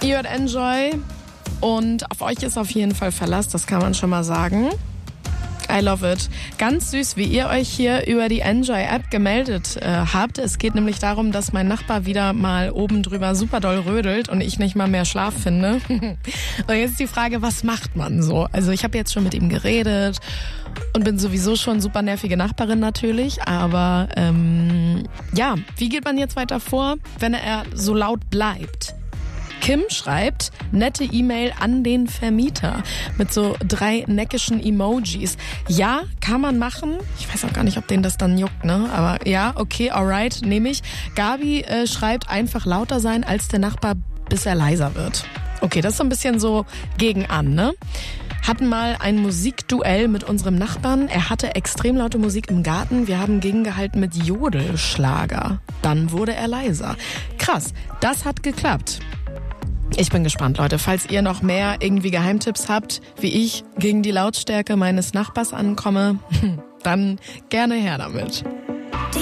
Ihr hört Enjoy und auf euch ist auf jeden Fall Verlass, das kann man schon mal sagen. I love it. Ganz süß, wie ihr euch hier über die Enjoy-App gemeldet habt. Es geht nämlich darum, dass mein Nachbar wieder mal oben drüber super doll rödelt und ich nicht mal mehr Schlaf finde. Und jetzt ist die Frage, was macht man so? Also ich habe jetzt schon mit ihm geredet und bin sowieso schon super nervige Nachbarin natürlich. Aber ja, wie geht man jetzt weiter vor, wenn er so laut bleibt? Kim schreibt, nette E-Mail an den Vermieter mit so 3 neckischen Emojis. Ja, kann man machen. Ich weiß auch gar nicht, ob denen das dann juckt, ne? Aber ja, okay, alright, nehme ich. Gabi schreibt, einfach lauter sein als der Nachbar, bis er leiser wird. Okay, das ist so ein bisschen so gegen an, ne? Hatten mal ein Musikduell mit unserem Nachbarn. Er hatte extrem laute Musik im Garten. Wir haben gegengehalten mit Jodelschlager. Dann wurde er leiser. Krass, das hat geklappt. Ich bin gespannt, Leute. Falls ihr noch mehr irgendwie Geheimtipps habt, wie ich gegen die Lautstärke meines Nachbars ankomme, dann gerne her damit.